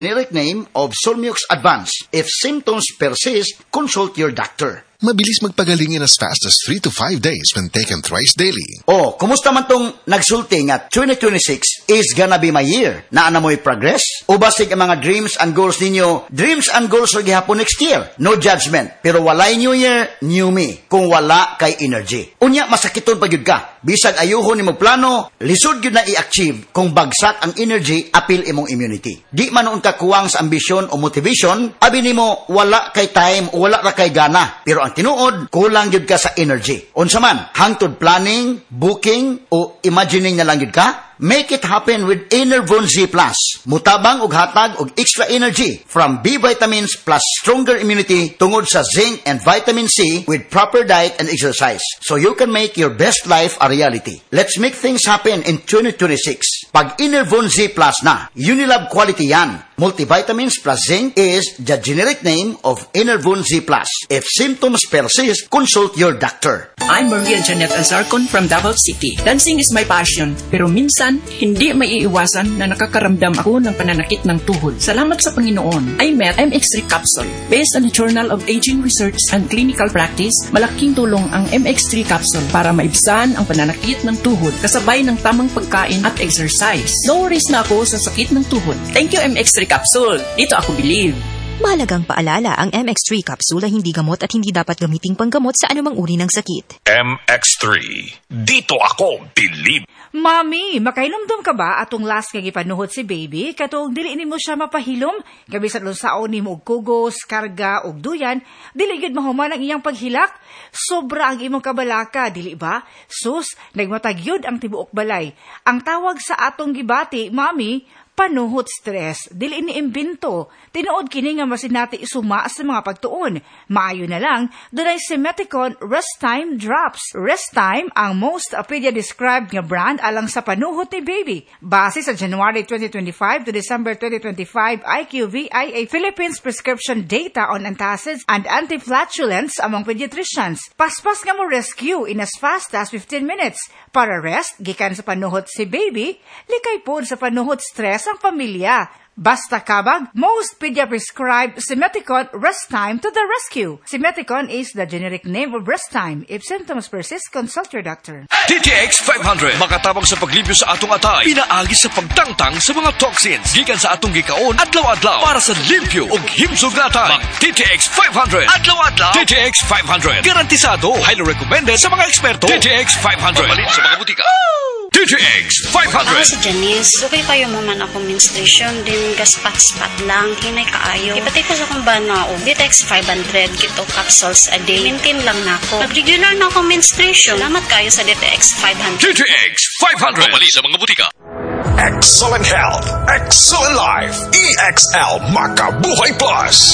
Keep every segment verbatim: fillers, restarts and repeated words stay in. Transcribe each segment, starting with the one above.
generic name of Solmux Advance. If symptoms persist, consult your doctor. Mabilis magpagaling in as fast as three to five days when taken thrice daily. Oh, kumusta man tong nagsulti nga twenty twenty-six is gonna be my year? Naana mo'y progress? O basig ang mga dreams and goals ninyo? Dreams and goals are gihapon next year. No judgment. Pero walay new year, new me. Kung wala kay energy. Unya, masakiton pa yun ka. Bisag ayuhon ni mo plano, lisod yun na i-achieve kung bagsak ang energy, apil imong immunity. Di man noon ka kuwang sa ambisyon o motivation, abi nimo wala kay time o wala ra kay gana. Pero ang tinuod, kulang yun ka sa energy. Unsa man, hangtod planning, booking, o imagining na lang yun ka? Make it happen with Enervon Z Plus. Mutabang og hatag og extra energy from B vitamins plus stronger immunity tungod sa zinc and vitamin C with proper diet and exercise. So you can make your best life a reality. Let's make things happen in twenty twenty-six. Pag Enervon Z Plus na, Unilab quality yan. Multivitamins plus zinc is the generic name of Enervon Z Plus. If symptoms persist, consult your doctor. I'm Maria Janet Azarcon from Davao City. Dancing is my passion, pero minsan, hindi maiiwasan na nakakaramdam ako ng pananakit ng tuhod. Salamat sa Panginoon, I met M X three Capsule. Based on the Journal of Aging Research and Clinical Practice, malaking tulong ang M X three Capsule para maibsan ang pananakit ng tuhod kasabay ng tamang pagkain at exercise. No worries na ako sa sakit ng tuhod. Thank you M X three Capsule. Dito ako believe. Mahalagang paalala, ang M X three capsule ay hindi gamot at hindi dapat gamiting panggamot sa anumang uri ng sakit. M X three. Dito ako believe. Mami, makailumdum ka ba atong last kag ipanuhot si baby? Katong dili nimo siya mapahilom, gabi sa lunsaon nimo og kugos, karga og duyan, dili gid mahuman ang iyang paghilak. Sobra ang imong kabalaka, dili ba? Sus, nagmatagyod ang tibuok balay. Ang tawag sa atong gibati, mami, panuhot stress, dili ni imbento. Tinuod kini nga masinati isuma sa mga pagtuon. Maayo na lang, dunay Simeticon Rest Time Drops. Rest Time ang most pedia-described nga brand alang sa panuhot ni baby. Base sa January twenty twenty-five to December twenty twenty-five I Q V I A Philippines prescription data on antacids and antiflatulence among pediatricians. Paspas nga mo rescue in as fast as fifteen minutes. Para rest, gikan sa panuhot si baby, likay pod sa panuhot stress ang pamilya. Basta kabag, most pedia-prescribed Simeticon Rest Time to the rescue. Simeticon is the generic name of Rest Time. If symptoms persist, consult your doctor. T T X five hundred. Makatabang sa paglibyo sa atong atay. Pinaagi sa pagtangtang sa mga toxins. Gikan sa atong gikaon, adlaw-adlaw. Para sa limpyo ug himsog nga atay. T T X five hundred. Adlaw-adlaw. T T X five hundred. Garantisado. Highly recommended sa mga eksperto. T T X five hundred. Mabalin sa mga butika. T T X five hundred. Ako si Janice. Dugay kayo mo man ako menstruation. Din gaspat-spat lang. Hinay kaayo. Ipatay ko sa kong bana o. T T X five hundred. Kito capsules a day. Maintain lang na ako. Nag-regular na ako menstruation. Salamat kayo sa T T X five hundred. T T X five hundred. Mabalin sa mga butika. Excellent health. Excellent life. E X L Makabuhay Plus.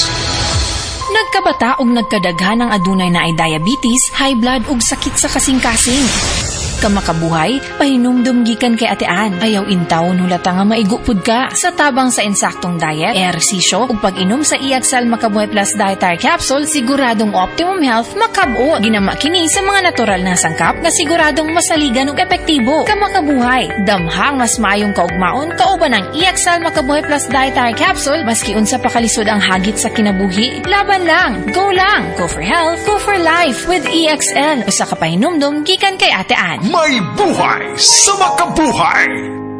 Nagkabata ug nagkadaghan ng adunay na ay diabetes, high blood ug sakit sa kasing-kasing. Kamakabuhay, pahinumdum gikan kay atean. Ayaw intaw nulata nga maigupod ka. Sa tabang sa insaktong diet, ehersisyo ug pag-inom sa E X L Makabuhay Plus Dietary Capsule, siguradong optimum health makab-o. Ginama kini sa mga natural na sangkap nga siguradong masaligan ug epektibo. Kamakabuhay, damhang mas maayong kaugmaon kauban ng E X L Makabuhay Plus Dietary Capsule maski unsa pa kalisod ang hagit sa kinabuhi. Laban lang, go lang, go for health, go for life with E X L. Usa ka pahinumdum gikan kay atean. May buhay sa makabuhay!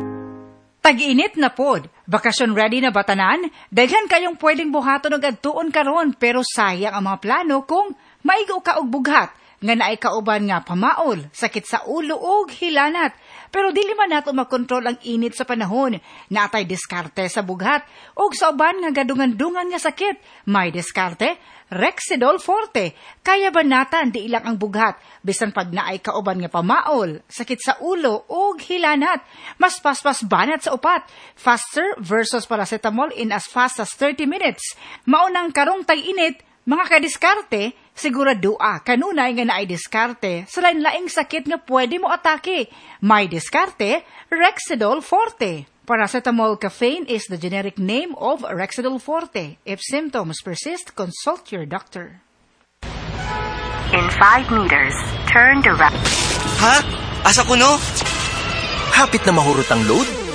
Tag-init na pod. Bakasyon ready na batanan? Daghan kayong pwedeng buhaton og adtuon karon pero sayang ang mga plano kung maigo ka og bughat nga naay kauban nga pamaol, sakit sa ulo ug hilanat. Pero dili man nato makontrol ang init sa panahon. Natay diskarte sa bughat ug sa uban nga gadungan-dungan nga sakit. May diskarte Rexidol Forte. Kaya banatan di ilang ang bughat bisan pag naay kauban nga pamaol, sakit sa ulo ug hilanat. Mas paspas banat sa upat. Faster versus paracetamol in as fast as thirty minutes. Maunang karong tag-init, mga kadiskarte, siguradua kanunay nga naay diskarte sa lain-laing sakit nga pwede mo atake. May diskarte Rexidol Forte. Paracetamol caffeine is the generic name of Rexidol Forte. If symptoms persist, consult your doctor. In five meters, turn to right. Ha? Asa ko no? Hapit na mahurot ang load?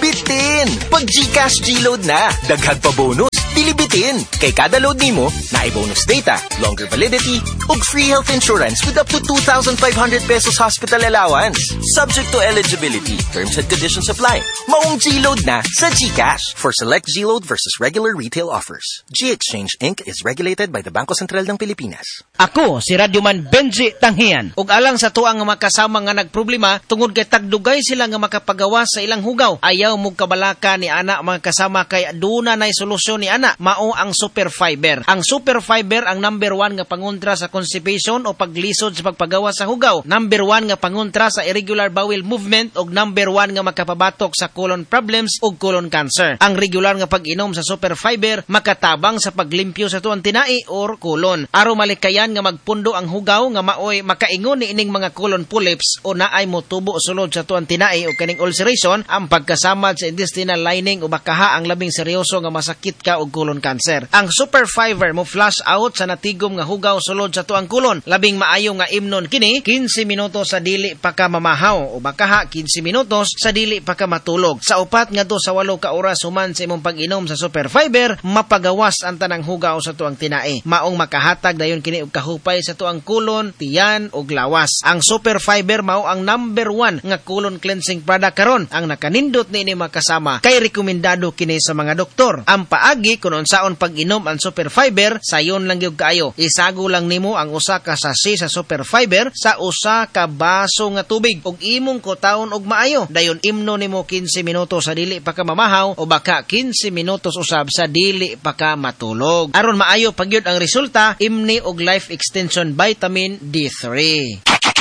Bitin! Pag GCash G-Load na, daghan pa bonus, dili bitin. Kay kada load nimo, na bonus data, longer validity, ug free health insurance with up to two thousand five hundred pesos hospital allowance. Subject to eligibility. Terms and conditions apply. Maong G-Load na sa GCash. For select G-Load versus regular retail offers. G-Exchange Incorporated is regulated by the Bangko Sentral ng Pilipinas. Ako, si Radyoman Benji Tanghian. Ug alang sa tuang nga makasama nga nagproblema, tungod kay tagdugay sila nga makapagawa sa ilang hugaw. Ayaw mong kabalaka ni ana mga kasama kay aduna nay solusyon ni ana. Mao ang Super Fiber. Ang Super Fiber ang number one nga pangontra sa constipation o paglisod sa pagpagawa sa hugaw. Number one nga pangontra sa irregular bowel movement ug number one nga makapabatok sa colon problems ug colon cancer. Ang regular nga pag-inom sa Super Fiber makatabang sa paglimpyo sa tuang tinai or colon. Aron malikayan nga magpundo ang hugaw nga maoy makaingon ni ining mga colon polyps o naay motubo sulod sa tuang tinai o kaning ulceration, ang pagkasamad sa intestinal lining o bakaha ang labing seryoso nga masakit ka og colon cancer. Ang Super Fiber mo flush out sa natigom nga hugaw sulod sa tuang colon. Labing maayo nga imnon kini fifteen minutos sa dili pa ka mamahaw o bakaha fifteen minutos sa dili pa ka matulog. Sa upat ngadto sa walo ka oras human sa imong pag-inom sa Super Fiber, mapagawas ang tanang hugaw sa tuang tinai. Maong makahatag dayon kini og kahupay sa tuang colon, tiyan ug lawas. Ang Super Fiber mao ang number one nga colon cleansing product karon. Ang nakanindot ni ini makasama kay rekomendado kini sa mga doktor. Ang paagi kung unsaon pag-inom ang Super Fiber, sayon lang gyud kaayo. Isago lang nimo ang usa ka sachet sa Super Fiber sa usa ka baso nga tubig ug imong kutahon og maayo. Dayon imno nimo fifteen minutos sa dili pa ka mamahaw o baka fifteen minutos usab sa dili pa ka matulog. Aron maayo pagyud ang resulta, imni og life extension vitamin D three.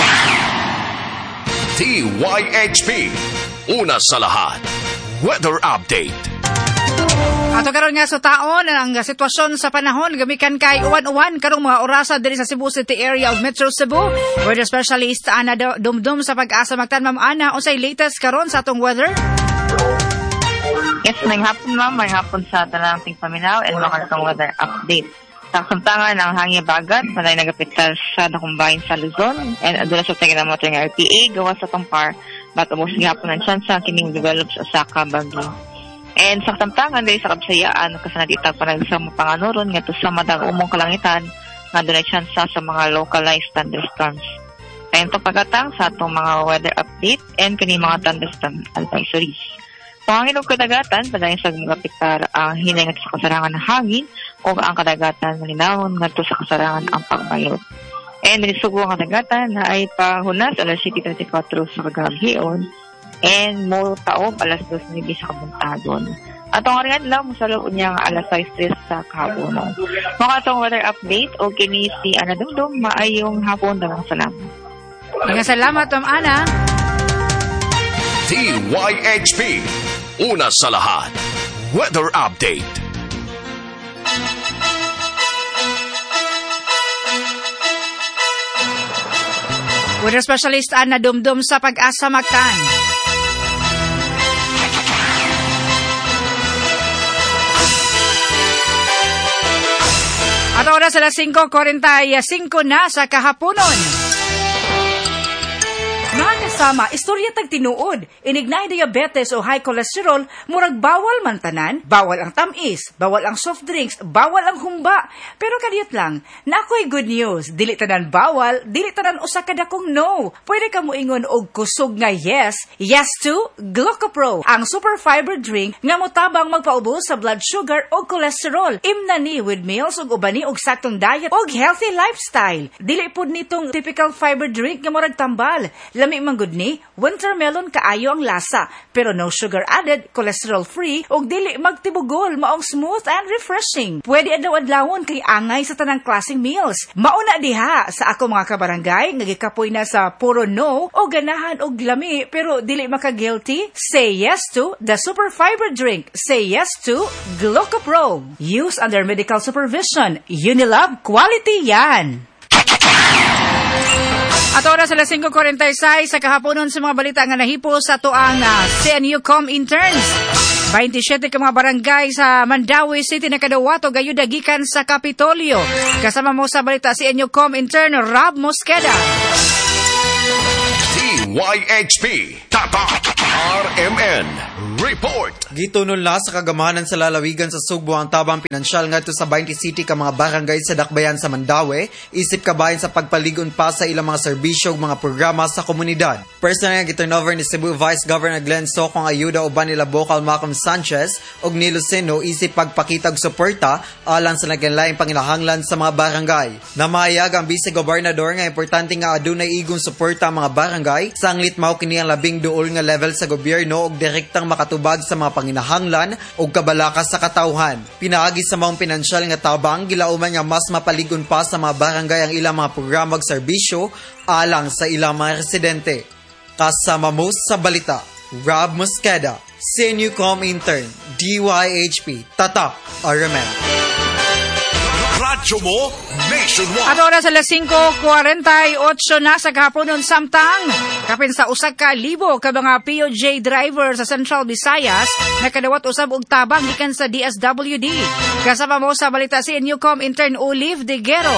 T Y H P. Una sa lahat. Weather update. Ato karon nga sa taon ang sitwasyon sa panahon gamikan kay uwan-uwan karong mga orasa diri sa Cebu City area of Metro Cebu. Weather specialist Ana Dumdum sa Pag-asa Mactan. Ma'am Ana, unsay latest karon sa atong weather? Yes, may hapon ma'am, may hapon sa tanang tingpaminaw and mga itong weather update. Sa kasamtangan ang hangin bagat, malay nagapital sa nakumbahin sa Luzon and adula sa tingin ng motor ng R T A gawa sa Tampar ba't umos gihapon ng tsansa kining develop sa Osaka, Baguio. And sa kasamtangan dahil sa kabsayaan kasanaditag pa nagsang mapanganuron nga to sa madang umong kalangitan nga doon ay tsansa sa mga localized thunderstorms. Kaya ito pagatang sa itong mga weather update and kini mga thunderstorm advisories. Pangangin og kadagatan, padayon sa magapitar ang hinay nga sa kasarangan ng hangin o ang kadagatan malinawon nga sa kasarangan ang pagbayot. And risugo ang kadagatan na ay pahunas alas seven thirty-four sa kagabion and mo taob alas two sa kabuntagon. At ang aringan lang mo sa loob niyang alas five sa kahapon. Mga itong weather update o kini si Ana Dumdum, maayong hapon dalang salamat. Mga salamat, Ma'am Ana. T Y H P. Una sa lahat. Weather update. Weather specialist Ana Dumdum sa Pag-asa Mactan. At oras alas five forty-five na sa kahaponon. Mga kasama, istorya tag tinuod. Inignay diabetes o high cholesterol, murag bawal man tanan, bawal ang tamis, bawal ang soft drinks, bawal ang humba. Pero kadiyot lang, nakoy good news. Dili tanan bawal, dili tanan usa ka dakong no. Pwede ka moingon og kusog nga yes, yes to Glucopro, ang super fiber drink nga motabang magpaubos sa blood sugar o cholesterol. Imna ni with meals ug ubani og saktong diet og healthy lifestyle. Dili pud nitong typical fiber drink nga murag tambal. Lami man gud ni, winter melon kaayo ang lasa, pero no sugar added, cholesterol free, ug dili magtibugol, maong smooth and refreshing. Pwede adlaw-adlawon kay angay sa tanang klaseng meals. Mauna diha sa ako mga kabarangay, nga gikapoy na sa puro no, o ganahan og lami, pero dili maka-guilty. Say yes to the super fiber drink. Say yes to Glucopro. Use under medical supervision. Unilab quality yan. At oras alas five forty-six sa kahaponon sa mga balita nga nahipo sa tuang uh, C N U Com interns. twenty-seven ka mga barangay sa Mandawi City na kadawato gayo dagikan sa Kapitolyo. Kasama mo sa balita C N U Com intern Rob Mosqueda. T Y H P Tatak R M N Report. Gitunol na sa kagamahanan sa lalawigan sa Sugbo ang tabang pinansyal ngadto sa twenty city ka mga barangay sa Dakbayan sa Mandaue, isip kabayan sa pagpaligon pa sa ilang mga serbisyo ug mga programa sa komunidad. Personal nga giturnover ni Cebu Vice Governor Glenn Soco ang ayuda uban nila Bocal Malcolm Sanchez ug ni Luceno isip pagpakita og suporta alang sa naglaing panginahanglan sa mga barangay. Namayag ang Vice Gobernador nga importante nga adunay igong suporta ang mga barangay sanglit mao kini ang labing duol nga level sa gobyerno ug direktang makatubag sa mga panginahanglan ug kabalakas sa katawhan. Pinaagi sa maong pinansyal nga tabang gilauman nga mas mapaligon pa sa mga barangay ang ilang mga programa ug serbisyo alang sa ilang mga residente. Kasama mo sa balita, Rob Mosqueda, C N U Com Intern, D Y H P, Tatak, Aramen. Radyo mo, Nationwide. At oras alas singko forty-eight na sa kahaponon samtang. Kapin sa usa ka libo ka mga P O J driver sa Central Visayas nakadawat usab og tabang gikan sa D S W D. Kasama mo sa balita si C N U Com Intern Olive Diguero.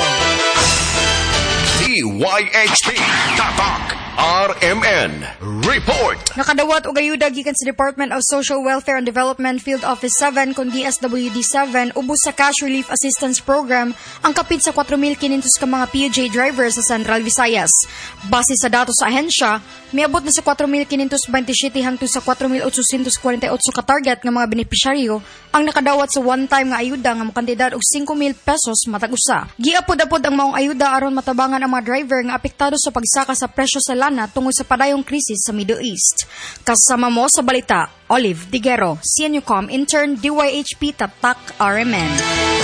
D Y H P, Tatak, R M N, Report. Nakadawat og ayuda gikan sa Department of Social Welfare and Development Field Office seven kung D S W D seven ubos sa Cash Relief Assistance Program ang kapit sa four thousand five hundred ka mga P O J drivers sa Central Visayas. Base sa datos sa ahensya, miabot na sa four thousand five hundred twenty-seven hangtod sa four thousand eight hundred forty-eight ka target nga mga benepisyaryo ang nakadawat sa one-time nga ayuda nga makantidad og five thousand pesos matag usa. Giapod-apod ang maong ayuda aron matabangan ang mga driver nga apektado sa pagsaka sa presyo sa lana tungod sa padayong krisis sa Middle East. Kasama mo sa balita, Olive Diguero, C N U Com Intern, D Y H P, Tatak, R M N.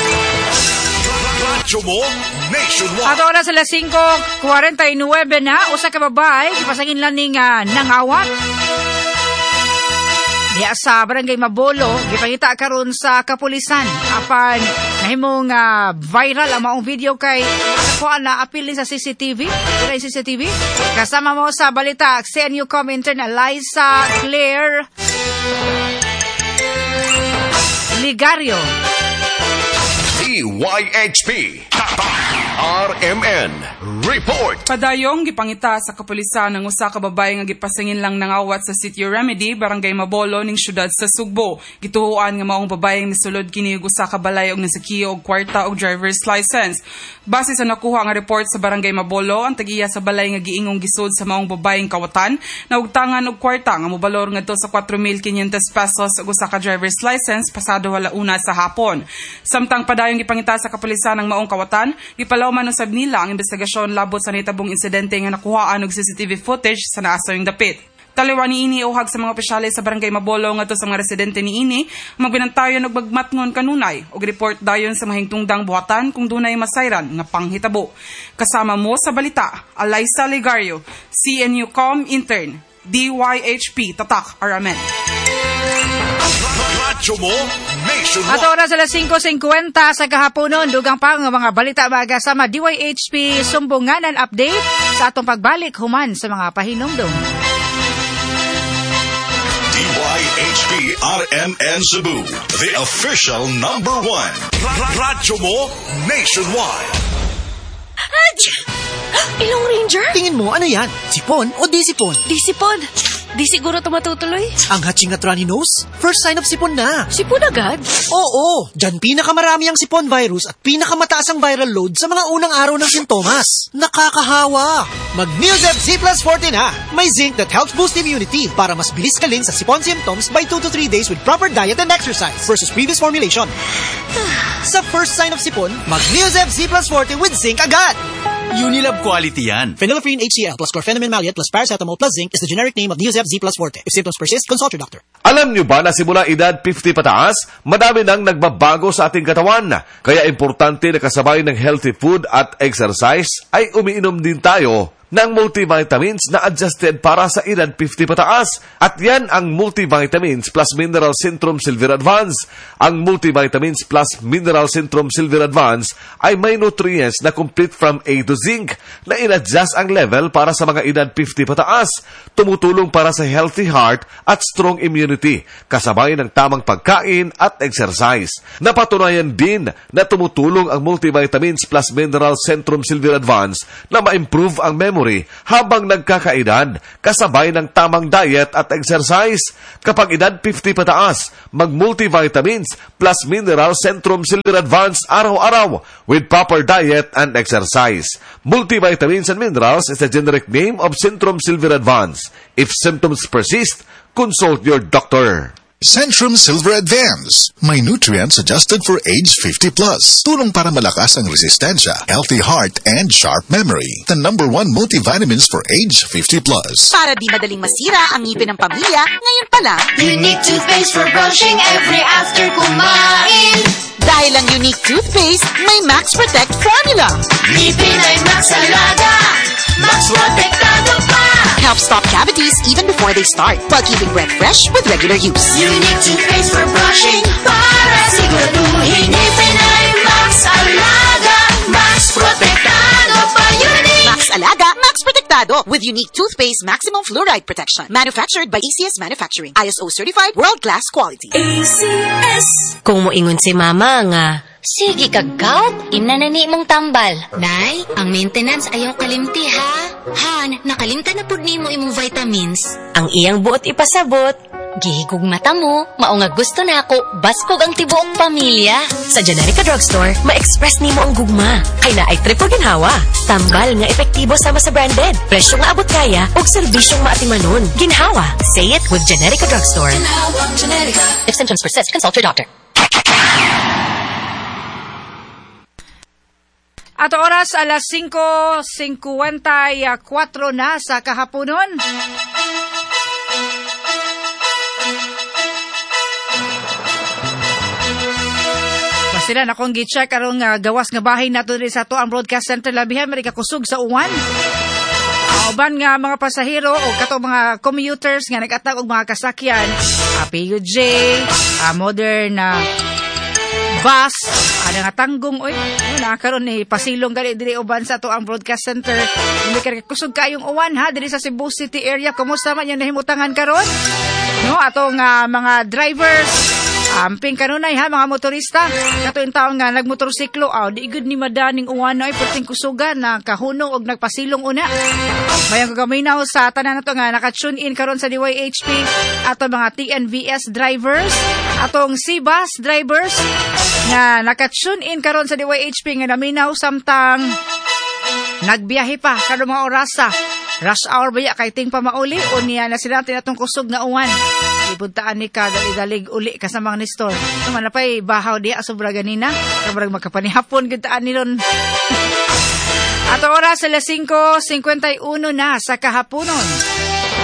Radyo mo, Nationwide. At oras alas singko forty-nine na, usa ka babay, ipasangin lang ning uh, nangawat. Diya sa Barangay Mabolo, gipangita karon sa kapulisan. Apan, nahimong uh, viral ang maong video kay kuan na apilin sa C C T V. Kaya C C T V. Kasama mo sa balita, C N U Com Intern Eliza Claire Ligario. D Y H P, R M N, Report. Padayong gipangita sa kapulisan ng usa ka babae nga gipasingin lang nangawat sa City Remedy, Barangay Mabolo ning syudad sa Sugbo. Gituhuan nga maong babae nga misulod kini og usa ka balay og nasakiyo og kwarta og driver's license. Base sa nakuha nga report sa Barangay Mabolo, ang tagiya sa balay nga giingong gisud sa maong babaeng kawatan na og tangan og kwarta nga mobalor ngadto sa four thousand five hundred pesos og usa ka driver's license pasado walauna sa hapon. Samtang padayong gipangita sa kapulisan ng maong kawatan, gipalawman usab nila ang investigasyon labot sa nitabong insidente nga nakuhaan og C C T V footage sa naasayong dapit. Taliwan ni ini uhag sa mga opisyales sa Barangay Mabolo ngadto sa mga residente ni ini magbinantayon og bagmatngon kanunay og report dayon sa mahingtungdang buhatan kung dunay masayran nga panghitabo. Kasama mo sa balita, Eliza Ligario, C N U Com Intern, D Y H P, Tatak, R M N. Radyo mo, Nationwide. At oras alas singko fifty sa kahaponon, dugang pa ang mga balita baga sa D Y H P sumbunganan update sa atong pagbalik human sa mga pahinumdum. D Y H P R M N Cebu, the official number one. Radyo mo, Nationwide. Adj! Ilong Ranger? Tingin mo, ano yan? Sipon o di sipon? Di sipon. Di siguro ito matutuloy. Ang hatching at runny nose? First sign of sipon na. Sipon agad? Oo. Diyan pinakamarami ang sipon virus at pinakamataas ang viral load sa mga unang araw ng sintomas. Nakakahawa. Mag-Neosep Z plus forty na. May zinc that helps boost immunity para mas bilis kaling sa sipon symptoms by two to three days with proper diet and exercise versus previous formulation. Sa first sign of sipon, mag-Neosep Z plus forty with zinc agad. Unilab quality yan. Phenylephrine H C L plus chlorpheniramine maleate plus paracetamol plus zinc is the generic name of Neosep Z plus forte. If symptoms persist, consult your doctor. Alam nyo ba na simula edad fifty pataas, madami nang nagbabago sa ating katawan. Kaya importante na kasabay ng healthy food at exercise ay umiinom din tayo ng multivitamins na adjusted para sa edad fifty pataas. At yan ang multivitamins plus mineral Centrum Silver Advance. Ang multivitamins plus mineral Centrum Silver Advance ay may nutrients na complete from A to zinc na in-adjust ang level para sa mga edad fifty pataas. Tumutulong para sa healthy heart at strong immunity, kasabay ng tamang pagkain at exercise. Napatunayan din na tumutulong ang multivitamins plus mineral Centrum Silver Advance na ma-improve ang memory memory habang nagkakaedad, kasabay ng tamang diet at exercise. Kapag edad fifty pataas, mag-multivitamins plus mineral Centrum Silver Advance araw-araw with proper diet and exercise. Multivitamins and minerals is the generic name of Centrum Silver Advance. If symptoms persist, consult your doctor. Centrum Silver Advance. May nutrients adjusted for age fifty plus. Tulong para malakas ang resistensya, healthy heart, and sharp memory. The number one multivitamins for age fifty plus. Para di madaling masira ang ngipin ng pamilya, ngayon pa lang, Unique toothpaste for brushing every after kumain. Dahil ang Unique toothpaste, may Max Protect formula. Ngipin ay Max Alaga, Max Protectado pa. Helps stop cavities even before they start, while keeping breath fresh with regular use. Unique toothpaste for brushing, para siguraduhin ngipin ay Max Alaga, Max Protectado pa. Unique Max Alaga, Max Protectado with Unique toothpaste maximum fluoride protection. Manufactured by A C S Manufacturing. I S O certified, world-class quality. A C S. Kung moingon si mama nga, sige kagkaw, inanani mong tambal. Nay, ang maintenance ayaw kalimti ha. Han, nakalimta na pud nimo imong vitamins. Ang iyang buot ipasabot, gihigog mata mo, mao nga gusto nako, baskog ang tibuok pamilya. Sa Generica Drugstore, ma-express nimo ang gugma. Kay na ay triple ginhawa. Tambal nga epektibo sama sa branded. Presyo nga abot kaya ug serbisyong maatimanon. Ginhawa. Say it with Generica Drugstore. Ginhawa, Generica. If symptoms persist, consult your doctor. At oras alas cinco fifty-four na sa kahaponon. Basilan akong gi-check arong uh, gawas nga bahay nato diri sa to ang broadcast center labihan mari kakusog sa uwan. Uban nga mga pasahero o kato mga commuters nga nag-atag og mga kasakyan, uh, P U J, uh, modern na uh, bus, ada nga tanggong oy, na karon ni pasilong gali diri uban sa to ang broadcast center. Hindi ka kusog kayong uwan ha diri sa Cebu City area. Kumusta man yung nahimutangan karon? No, atong uh, mga drivers, amping kanunay ha mga motorista. Kato yung taon nga nagmotorsiklo, aw di good ni madaning uwan ay perting kusugan na kahunong og nagpasilong una. Mayang gagaminaw sa tanan nato nga naka-tune in karon sa D Y H P ato mga T N V S drivers, atong C-bus drivers nga naka-tune in karon sa D Y H P nga naminaw samtang nagbiyahe pa kada mga orasa. Rush hour ba ya kay ting pa mauli o niya na sila tinatong kusog na uwan. Ibuntaan ni ka dalig uli ka sa mga nistor. Naman na pa'y bahaw diya sobra ganina. Kabarag magkapanihapon gitaan nilon. At oras alas cinco fifty-one na sa kahaponon.